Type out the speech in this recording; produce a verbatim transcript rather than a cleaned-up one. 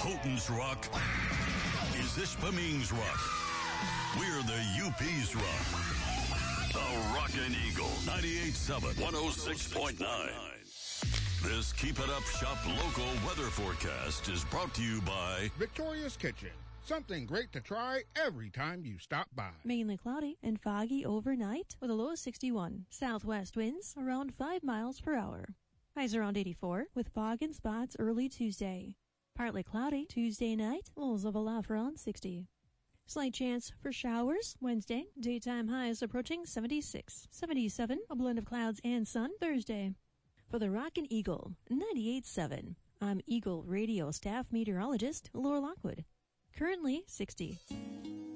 Houghton's Rock is Ishpeming's Rock. We're the U P's Rock. The Rockin' Eagle, ninety-eight point seven, one oh six point nine. This Keep It Up Shop local weather forecast is brought to you by Victoria's Kitchen. Something great to try every time you stop by. Mainly cloudy and foggy overnight with a low of sixty-one. Southwest winds around five miles per hour. Highs around eighty-four with fog in spots early Tuesday. Partly cloudy Tuesday night, lows of a low around sixty. Slight chance for showers Wednesday. Daytime highs approaching seventy-six. seventy-seven, a blend of clouds and sun Thursday. For the Rockin' Eagle, ninety-eight point seven, I'm Eagle Radio staff meteorologist Laura Lockwood. Currently sixty.